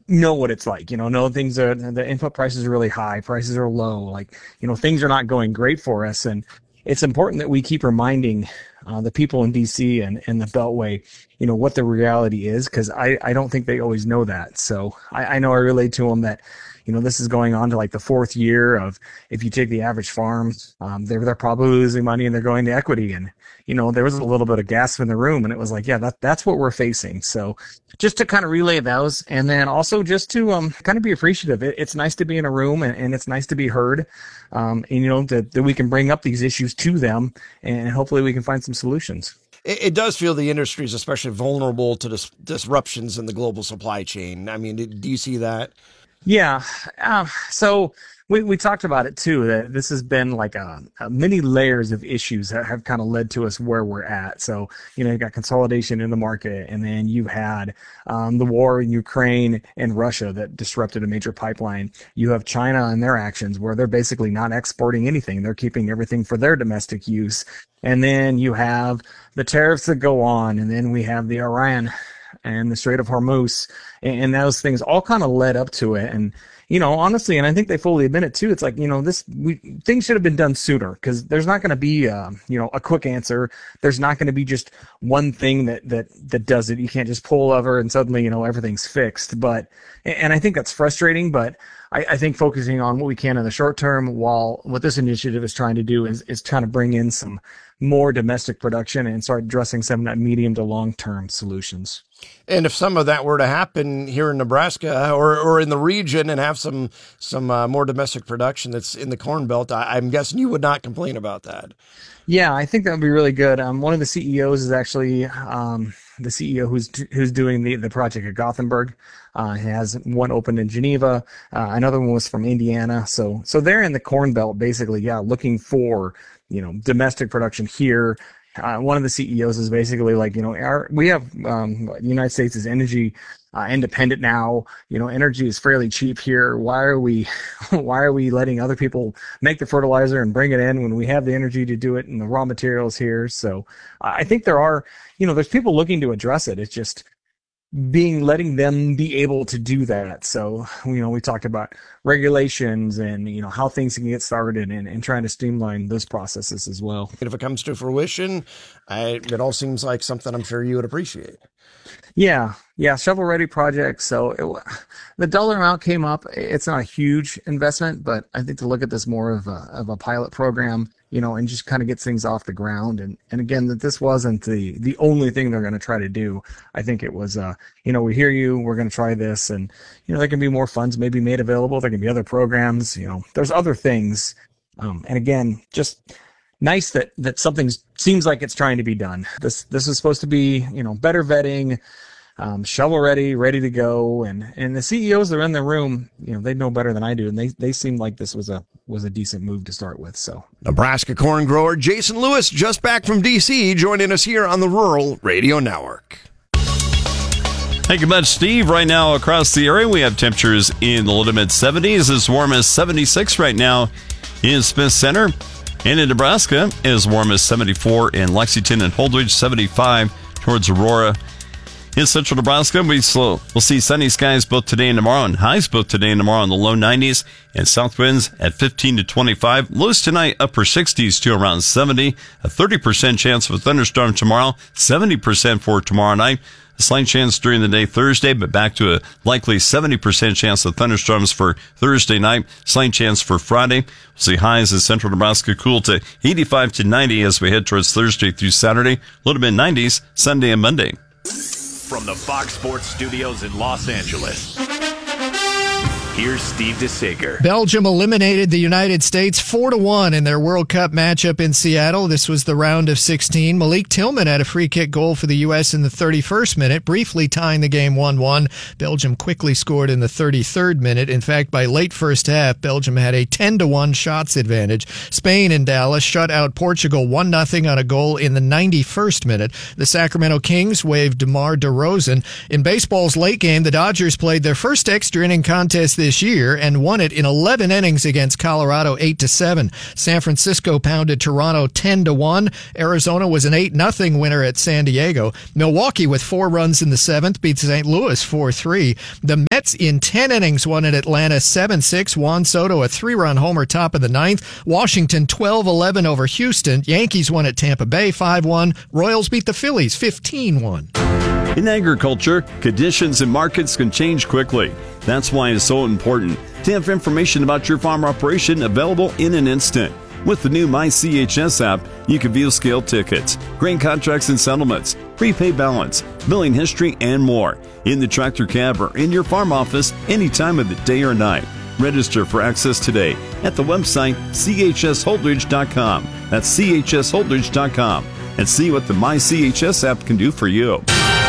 know what it's like. Know the input prices are really high, prices are low. Like, things are not going great for us. And it's important that we keep reminding the people in DC and the Beltway, what the reality is, because I don't think they always know that. So I know I relayed to them that, this is going on to like the fourth year of, if you take the average farm, they're probably losing money and they're going to equity. And, there was a little bit of gasp in the room, and it was like, yeah, that's what we're facing. So just to kind of relay those, and then also just to kind of be appreciative. It's nice to be in a room, and it's nice to be heard, and that we can bring up these issues to them, and hopefully we can find some solutions. It does feel the industry is especially vulnerable to disruptions in the global supply chain. I mean, do you see that? Yeah. So we talked about it too, that this has been like a many layers of issues that have kind of led to us where we're at. So, you got consolidation in the market, and then you had the war in Ukraine and Russia that disrupted a major pipeline. You have China and their actions where they're basically not exporting anything. They're keeping everything for their domestic use. And then you have the tariffs that go on, and then we have the Iran and the Strait of Hormuz, and those things all kind of led up to it. And, honestly, and I think they fully admit it too, it's like, things should have been done sooner, because there's not going to be, a quick answer. There's not going to be just one thing that does it. You can't just pull a lever and suddenly, everything's fixed. And I think that's frustrating, but I think focusing on what we can in the short term, while what this initiative is trying to do is trying to bring in some more domestic production and start addressing some medium to long-term solutions. And if some of that were to happen here in Nebraska or in the region and have some more domestic production that's in the Corn Belt, I'm guessing you would not complain about that. Yeah, I think that would be really good. One of the CEOs is actually the CEO who's doing the project at Gothenburg. He has one open in Geneva. Another one was from Indiana. So they're in the Corn Belt, basically, looking for domestic production here. One of the CEOs is basically like, we have the United States is energy independent now. Energy is fairly cheap here. Why are we letting other people make the fertilizer and bring it in when we have the energy to do it and the raw materials here? So I think there are, there's people looking to address it. It's just letting them be able to do that. So, we talked about regulations and, how things can get started and trying to streamline those processes as well. If it comes to fruition, it all seems like something I'm sure you would appreciate. Yeah. Shovel-ready project. So the dollar amount came up. It's not a huge investment, but I think to look at this more of a pilot program, and just kind of get things off the ground. And again, that this wasn't the only thing they're going to try to do. I think it was, we hear you, we're going to try this. And, there can be more funds maybe made available. There can be other programs, there's other things. And again, just nice that something seems like it's trying to be done. This is supposed to be, better vetting, shovel ready to go. And the CEOs that are in the room, they know better than I do. And they seem like this was a decent move to start with. So Nebraska corn grower Jason Lewis, just back from DC, joining us here on the Rural Radio Network. Thank you much, Steve. Right now across the area, we have temperatures in the low to mid 70s, as warm as 76 right now in Smith Center. And in Nebraska, as warm as 74 in Lexington and Holdridge, 75 towards Aurora. In central Nebraska, we'll see sunny skies both today and tomorrow, and highs both today and tomorrow in the low 90s, and south winds at 15 to 25. Lows tonight, upper 60s to around 70. A 30% chance of a thunderstorm tomorrow, 70% for tomorrow night. A slight chance during the day Thursday, but back to a likely 70% chance of thunderstorms for Thursday night. Slight chance for Friday. We'll see highs in central Nebraska cool to 85 to 90 as we head towards Thursday through Saturday. Low to mid 90s Sunday and Monday. From the Fox Sports Studios in Los Angeles, here's Steve DeSager. Belgium eliminated the United States 4-1 in their World Cup matchup in Seattle. This was the round of 16. Malik Tillman had a free kick goal for the U.S. in the 31st minute, briefly tying the game 1-1. Belgium quickly scored in the 33rd minute. In fact, by late first half, Belgium had a 10-1 shots advantage. Spain in Dallas shut out Portugal 1-0 on a goal in the 91st minute. The Sacramento Kings waved DeMar DeRozan. In baseball's late game, the Dodgers played their first extra inning contest this year and won it in 11 innings against Colorado 8-7. San Francisco pounded Toronto 10-1. Arizona was an 8-0 winner at San Diego. Milwaukee with 4 runs in the 7th beat St. Louis 4-3. The Mets Mets in 10 innings won at Atlanta 7-6. Juan Soto a 3-run homer top of the ninth. Washington 12-11 over Houston. Yankees won at Tampa Bay 5-1. Royals beat the Phillies 15-1. In agriculture, conditions and markets can change quickly. That's why it's so important to have information about your farm operation available in an instant. With the new MyCHS app, you can view scale tickets, grain contracts and settlements, prepay balance, billing history, and more in the tractor cab or in your farm office any time of the day or night. Register for access today at the website chsholdridge.com. That's chsholdridge.com, and see what the MyCHS app can do for you.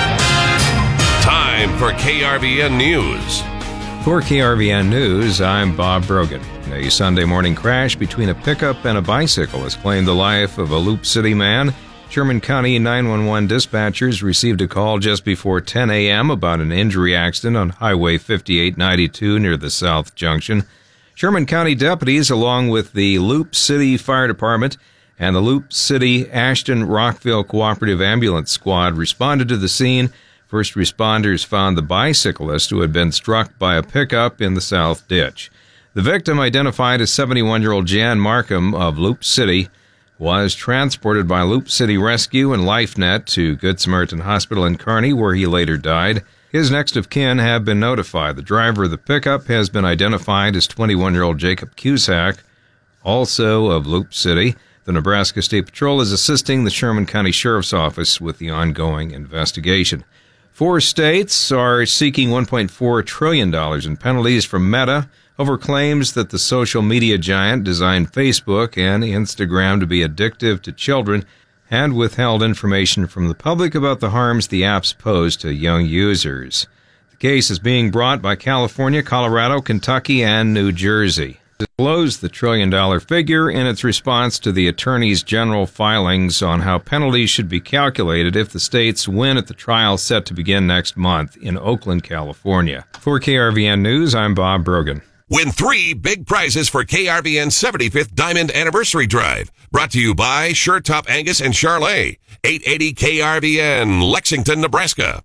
Time for KRVN News. For KRVN News, I'm Bob Brogan. A Sunday morning crash between a pickup and a bicycle has claimed the life of a Loop City man. Sherman County 911 dispatchers received a call just before 10 a.m. about an injury accident on Highway 5892 near the South Junction. Sherman County deputies, along with the Loop City Fire Department and the Loop City Ashton Rockville Cooperative Ambulance Squad, responded to the scene. First responders found the bicyclist who had been struck by a pickup in the south ditch. The victim, identified as 71-year-old Jan Markham of Loop City, was transported by Loop City Rescue and LifeNet to Good Samaritan Hospital in Kearney, where he later died. His next of kin have been notified. The driver of the pickup has been identified as 21-year-old Jacob Cusack, also of Loop City. The Nebraska State Patrol is assisting the Sherman County Sheriff's Office with the ongoing investigation. 4 states are seeking $1.4 trillion in penalties from Meta over claims that the social media giant designed Facebook and Instagram to be addictive to children and withheld information from the public about the harms the apps pose to young users. The case is being brought by California, Colorado, Kentucky, and New Jersey. Disclosed the $1 trillion figure in its response to the attorneys general filings on how penalties should be calculated if the states win at the trial set to begin next month in Oakland, California. For KRVN News, I'm Bob Brogan. Win 3 big prizes for KRVN's 75th Diamond Anniversary Drive. Brought to you by Sure Top Angus and Charlet. 880 KRVN, Lexington, Nebraska.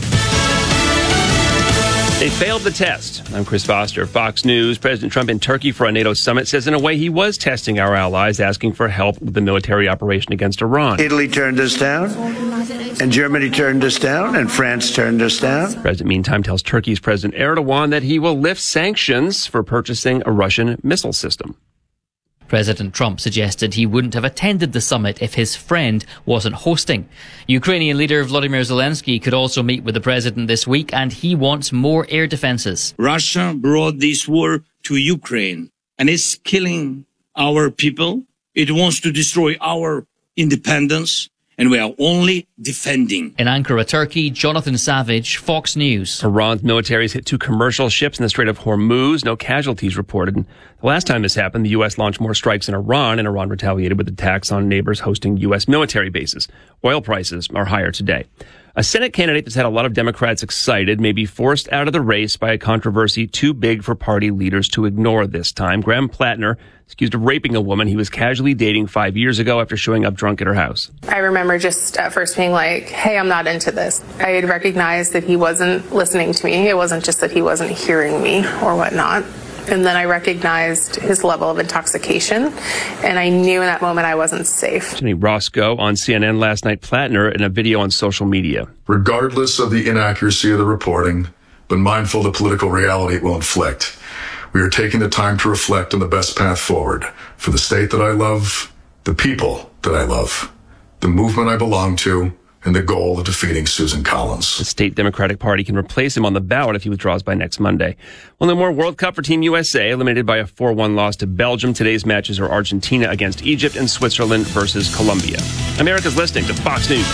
They failed the test. I'm Chris Foster, Fox News. President Trump in Turkey for a NATO summit says in a way he was testing our allies, asking for help with the military operation against Iran. Italy turned us down, and Germany turned us down, and France turned us down. The president, meantime, tells Turkey's President Erdogan that he will lift sanctions for purchasing a Russian missile system. President Trump suggested he wouldn't have attended the summit if his friend wasn't hosting. Ukrainian leader Volodymyr Zelensky could also meet with the president this week, and he wants more air defenses. Russia brought this war to Ukraine, and it's killing our people. It wants to destroy our independence, and we are only defending. In Ankara, Turkey, Jonathan Savage, Fox News. Iran's military has hit 2 commercial ships in the Strait of Hormuz. No casualties reported. And the last time this happened, the U.S. launched more strikes in Iran, and Iran retaliated with attacks on neighbors hosting U.S. military bases. Oil prices are higher today. A Senate candidate that's had a lot of Democrats excited may be forced out of the race by a controversy too big for party leaders to ignore this time. Graham Plattner is accused of raping a woman he was casually dating 5 years ago after showing up drunk at her house. I remember just at first being like, hey, I'm not into this. I had recognized that he wasn't listening to me. It wasn't just that he wasn't hearing me or whatnot. And then I recognized his level of intoxication, and I knew in that moment I wasn't safe. Jenny Roscoe on CNN last night, Plattner in a video on social media. Regardless of the inaccuracy of the reporting, but mindful of the political reality it will inflict, we are taking the time to reflect on the best path forward for the state that I love, the people that I love, the movement I belong to, and the goal of defeating Susan Collins. The state Democratic Party can replace him on the ballot if he withdraws by next Monday. Well, no more World Cup for Team USA, eliminated by a 4-1 loss to Belgium. Today's matches are Argentina against Egypt and Switzerland versus Colombia. America's listening to Fox News.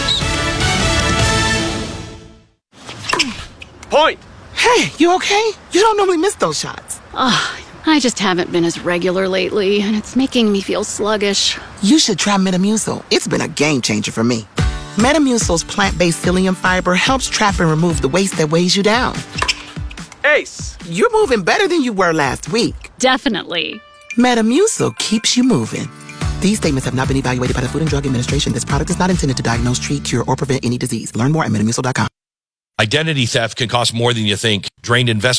Point! Hey, you okay? You don't normally miss those shots. I just haven't been as regular lately, and it's making me feel sluggish. You should try Metamucil. It's been a game changer for me. Metamucil's plant-based psyllium fiber helps trap and remove the waste that weighs you down. Ace! You're moving better than you were last week. Definitely. Metamucil keeps you moving. These statements have not been evaluated by the Food and Drug Administration. This product is not intended to diagnose, treat, cure, or prevent any disease. Learn more at Metamucil.com. Identity theft can cost more than you think. Drained investment